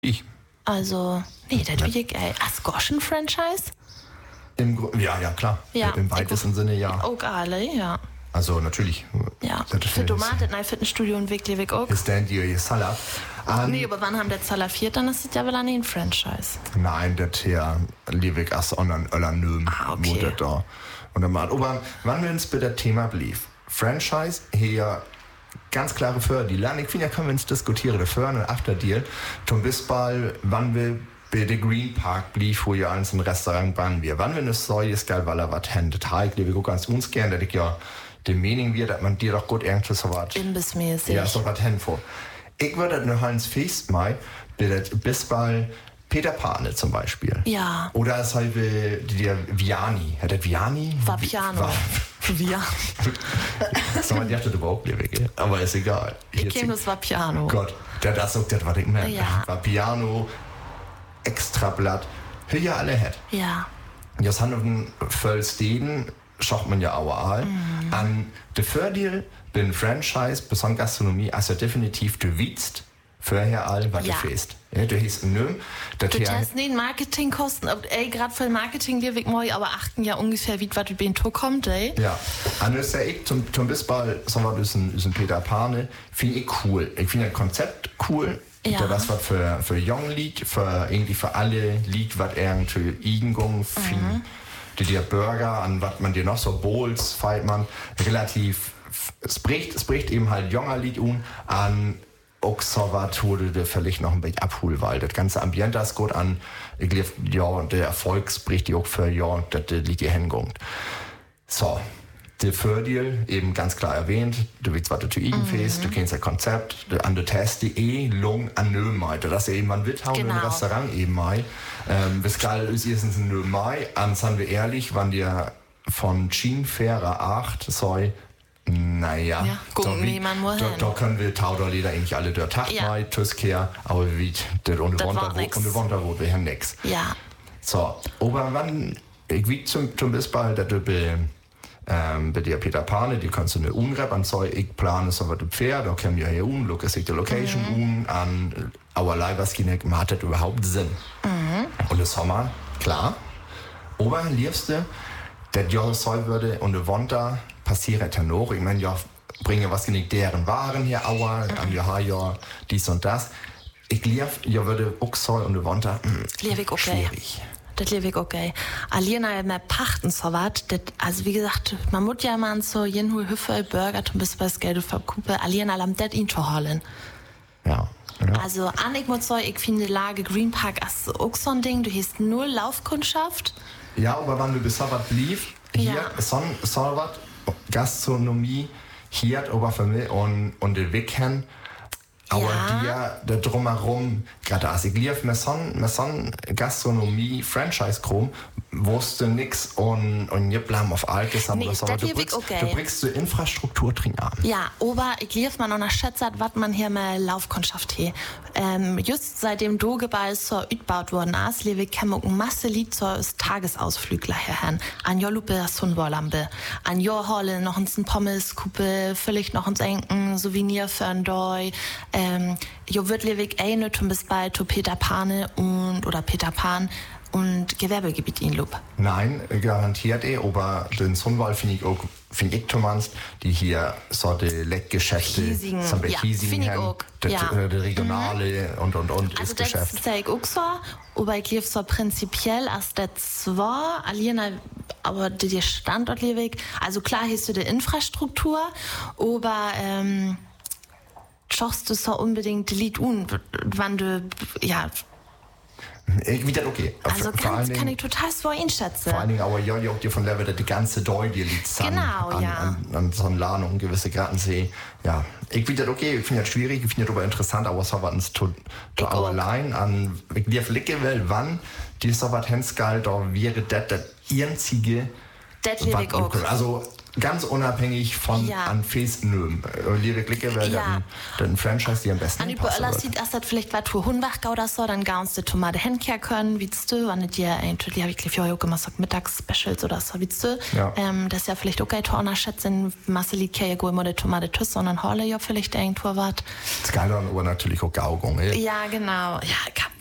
Ich. Also, nee, das will ich, Asgoschen-Franchise? Ja, klar. Ja. Im weitesten Sinne, ja. Auch alle, ja. Also, natürlich. Ja, für Tomate in einem Fitnessstudio und wirklich auch. Ist denn die Salat? Nee, aber wann haben der Zalafiert, dann ist es ja wohl an den Franchise. Nein, der Tier liebig as anderen Öller nöm. Okay. Da. Und dann mal, aber wann wir uns bei der Thema blieb. Franchise, hier ganz klare Förderdeal. Ich finde, ja, können wir uns diskutieren, der Förder und Afterdeal. Zum Bisbal, wann wir bei der Green Park blieb, wo ja eins ein Restaurant waren wir. Wann wir eine Säule geil, weil er was händet. Ich liebe auch ganz uns gern, dass ich ja die Meinung wird, dass man dir doch gut irgendwie so was. Imbissmäßig. Ja, so was händet vor. Ich würde noch Hans Fest mal, Bisbal, Peter Pane zum Beispiel. Ja. Oder es halt der Viani. Hat der Viani? Vapiano. Viani. So, man dachte überhaupt nicht weg, aber ist egal. Ich kenne das Vapiano. Gott, das sagt das, was ich merke. Ja. Vapiano, Extrablatt, hier alle hat. Ja. Das haben wir Völsteden, schaut man ja auch all. An der Fördeal, bin Franchise, besonders Gastronomie, also definitiv du wietst, vorher all, was du fährst. Ja, du hieß nö. Du hast nicht Marketingkosten, gerade für Marketing, die ich aber achten ja ungefähr, wie was über den Tour kommt, ey. Ja, an ist ja ich zum Bisbal, so war das ein Peter Pane, finde ich cool. Ich finde das Konzept cool. Ja. Das was für Young liegt, irgendwie für alle liegt, was irgendwie Igengung finden. Die Burger, an was man dir noch so Bowls, feiert man relativ, es bricht eben halt junger Lied an Oxovat wurde der vielleicht noch ein bisschen abholen, weil das ganze Ambiente ist gut an, ich glaube, ja, der Erfolg spricht die auch für, ja, das liegt hier hingegangen. So, der Fördeal, eben ganz klar erwähnt, du willst was du Igenfest, du kennst das Konzept, an der Test.de, Lung an Nömai, das ist eben man Witthauen im Restaurant eben mai. Bis geil ist erstens ein Nömai, an sind wir ehrlich, wann dir von Schienenfährer 8 soll, naja, ja, da können wir Tauderleder eigentlich alle der Tag mal, Tüsker, aber wie das ohne Wonder wurde wir nix. Ja. So, aber wann, ich wie zum Bisbal, dass du bei der Peter Pane, die kannst du eine Unrep an so, ich plane so was du Pferd, da können wir hier look ist die Location an, aber Leiberskinek macht das überhaupt Sinn. Und das Sommer, klar, aber liebste, der Jahr soll würde und der Wonder passiert ja noch. Ich meine, ja, bringe was genick deren Waren hier, Aua, am ja, dies und das. Ich lieb, ja, würde auch soll und der Wonder, schwierig. Das liebe ich okay. Alina mehr pachten so was. Also wie gesagt, man muss ja mal so jeden Hüffel Burger zum bis was Geld verkupe. Alina lam det in zu holen. Ja. Also an ich muss sagen, ich finde Lage Green Park als auch so ein Ding. Du hast null Laufkundschaft. Ja, aber wenn du bis so was blieb, hier so was Gastronomie hier aber für mich und der Weekend. Aber der drumherum, gerade als ich lief mir so Gastronomie Franchise krom, wusste nix und bleiben auf Altes, aber du bringst die Infrastruktur drin an. Ja, aber ich lief mal noch schätzt, was man hier mal Laufkundschaft hier. Just seitdem Dogeball so utbaut worden ist, lebe ich eine Masse Lied so Tagesausflügler herhen. An Jolupe Sunwolambe, an Johole noch ein Pommes, Kuppe, vielleicht noch ein Enken, Souvenir für ein Doi, jo wird lewig eine bis bald zu Peter Pane oder Peter Pan und Gewerbegebiet in Loop. Nein, garantiert aber den Sunwald finde ich Thomas, die hier so die Leckgeschäfte zum Hiesigen haben, der regionale und also ist Geschäft. Das ist auch so, aber ich lief so prinzipiell als der zwar, Alina, aber der Standort lewig, also klar hast du die Infrastruktur, aber schaust du so unbedingt die Lied wann du, ja. Wieder okay. Also kann ich total so einschätzen. Vor allen Dingen aber ja auch dir von Level, die ganze Deu, liegt genau, an so einem Laden und gewisse Gartensee. Ja, ich finde das okay, ich finde das schwierig, ich finde das aber interessant, aber so was to allein an, ich dir flicke will, wann die so was Henskal, da wäre das einzige. Das liebe ich auch. Also, ganz unabhängig von an festen Liebe Glicke, weil dann Franchise, die am besten an über sieht erst vielleicht was für Hundbach oder so, dann gaunst du Tomate hinkehr können, wiest du, wann dir eigentlich wirklich für gemacht Mittagsspecials oder so, wiest du. Ja. Das ist ja vielleicht okay, Torner schätzen, Marceli ja go immer die Tomate tüss, sondern Holle ja vielleicht irgendwo was. Das Geile aber natürlich auch Gaugung, Ja, genau. Ja,